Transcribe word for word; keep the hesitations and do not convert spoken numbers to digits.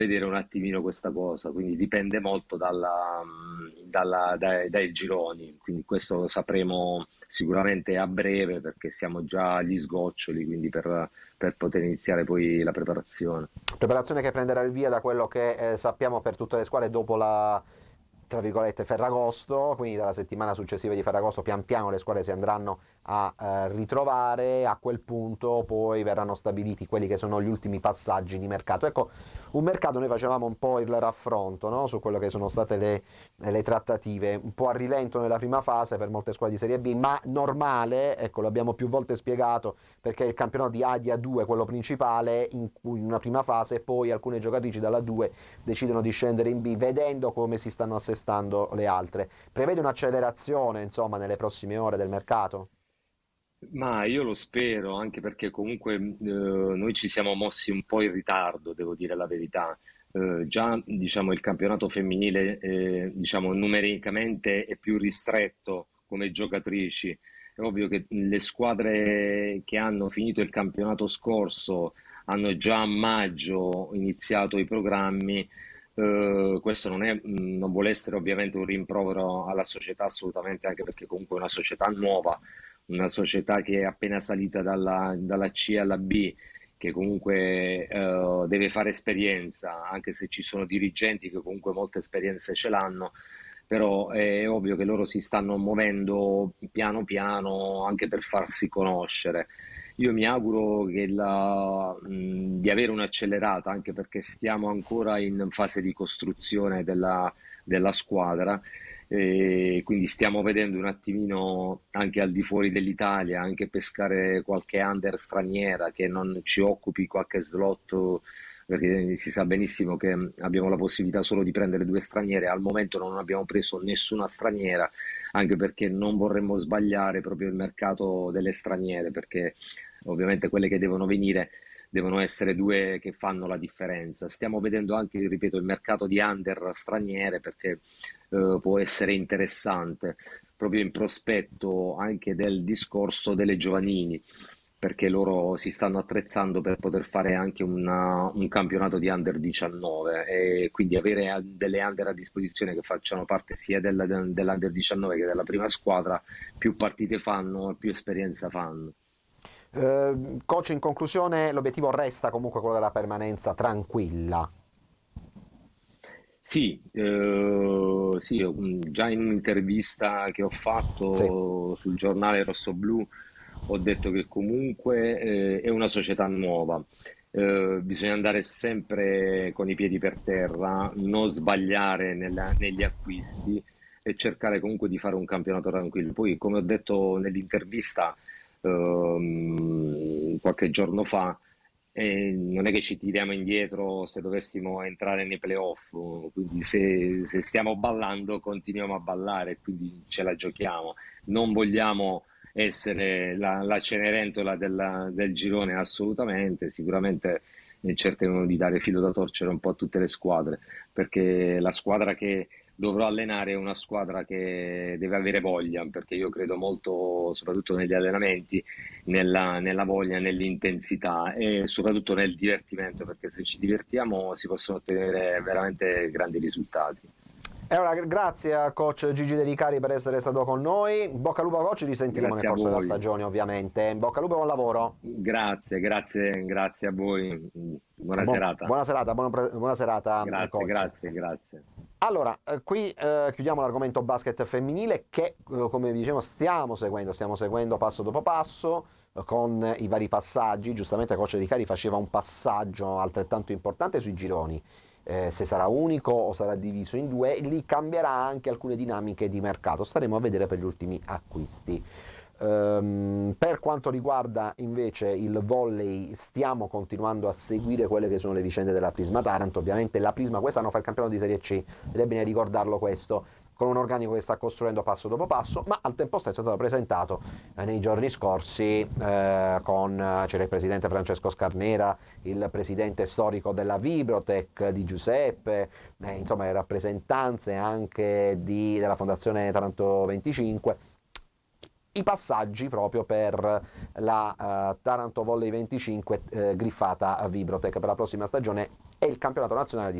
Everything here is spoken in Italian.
vedere un attimino questa cosa, quindi dipende molto dalla, mh, dalla- dai, dai gironi, quindi questo lo sapremo sicuramente a breve perché siamo già agli sgoccioli, quindi per, per poter iniziare poi la preparazione. Preparazione che prenderà il via da quello che eh, sappiamo per tutte le squadre dopo la tra virgolette Ferragosto, quindi dalla settimana successiva di Ferragosto pian piano le squadre si andranno a eh, ritrovare, a quel punto poi verranno stabiliti quelli che sono gli ultimi passaggi di mercato. Ecco, un mercato noi facevamo un po' il raffronto, no? Su quello che sono state le, le trattative, un po' a rilento nella prima fase per molte squadre di Serie B, ma normale, ecco, l'abbiamo più volte spiegato, perché il campionato di A di A due, quello principale, in cui in una prima fase poi alcune giocatrici dalla due decidono di scendere in B, vedendo come si stanno assestando le altre. Prevede un'accelerazione, insomma, nelle prossime ore del mercato? Ma io lo spero, anche perché comunque eh, noi ci siamo mossi un po' in ritardo, devo dire la verità. Eh, già diciamo, il campionato femminile eh, diciamo, numericamente è più ristretto come giocatrici. È ovvio che le squadre che hanno finito il campionato scorso hanno già a maggio iniziato i programmi. Eh, questo non è, mh, non vuole essere ovviamente un rimprovero alla società assolutamente, anche perché comunque è una società nuova, una società che è appena salita dalla, dalla C alla B, che comunque eh, deve fare esperienza, anche se ci sono dirigenti che comunque molte esperienze ce l'hanno, però è ovvio che loro si stanno muovendo piano piano anche per farsi conoscere. Io mi auguro che la- mh, di avere un'accelerata, anche perché stiamo ancora in fase di costruzione della, della squadra, e quindi stiamo vedendo un attimino anche al di fuori dell'Italia, anche pescare qualche under straniera che non ci occupi qualche slot, perché si sa benissimo che abbiamo la possibilità solo di prendere due straniere. Al momento non abbiamo preso nessuna straniera, anche perché non vorremmo sbagliare proprio il mercato delle straniere, perché ovviamente quelle che devono venire devono essere due che fanno la differenza. Stiamo vedendo anche, ripeto, il mercato di under straniere perché eh, può essere interessante proprio in prospetto anche del discorso delle giovanili, perché loro si stanno attrezzando per poter fare anche una- un campionato di under diciannove e quindi avere a- delle under a disposizione che facciano parte sia della- dell'under diciannove che della prima squadra, più partite fanno, più esperienza fanno. Eh, coach, in conclusione, l'obiettivo resta comunque quello della permanenza tranquilla. Sì, eh, sì, io, mh, già in un'intervista che ho Sì. fatto sul giornale Rossoblu ho detto che comunque eh, è una società nuova. Eh, bisogna andare sempre con i piedi per terra, non sbagliare nella- negli acquisti e cercare comunque di fare un campionato tranquillo. Poi, come ho detto nell'intervista ehm, qualche giorno fa, e non è che ci tiriamo indietro se dovessimo entrare nei playoff, quindi se, se stiamo ballando continuiamo a ballare, quindi ce la giochiamo. Non vogliamo essere la, la Cenerentola della- del girone assolutamente, sicuramente eh, cercheremo di dare filo da torcere un po' a tutte le squadre, perché la squadra che dovrò allenare è una squadra che deve avere voglia, perché io credo molto, soprattutto negli allenamenti, nella, nella voglia, nell'intensità e soprattutto nel divertimento, perché se ci divertiamo si possono ottenere veramente grandi risultati. E allora, grazie a coach Gigi De Ricari per essere stato con noi. In bocca al lupo coach, ci risentiremo nel Grazie a corso della voi, stagione, ovviamente. In bocca al lupo, buon lavoro. grazie, grazie, grazie a voi, buona Buon- serata. buona serata, buona, pre- buona serata, eh, Grazie, coach. grazie, grazie. Allora, eh, qui eh, chiudiamo l'argomento basket femminile che, eh, come vi dicevo, stiamo seguendo, stiamo seguendo passo dopo passo eh, con i vari passaggi. Giustamente il coach Di Cari faceva un passaggio altrettanto importante sui gironi. Eh, se sarà unico o sarà diviso in due, lì cambierà anche alcune dinamiche di mercato. Staremo a vedere per gli ultimi acquisti. Ehm, per quanto riguarda invece il volley, stiamo continuando a seguire quelle che sono le vicende della Prisma Taranto. Ovviamente la Prisma quest'anno fa il campionato di Serie C, ed è bene ricordarlo questo, con un organico che sta costruendo passo dopo passo, ma al tempo stesso è stato presentato eh, nei giorni scorsi eh, con eh, c'era il presidente Francesco Scarnera, il presidente storico della Vibrotech di Giuseppe, eh, insomma le rappresentanze anche di, della Fondazione Taranto venticinque, i passaggi proprio per la uh, Taranto Volley venticinque eh, griffata a Vibrotech per la prossima stagione. e il campionato nazionale di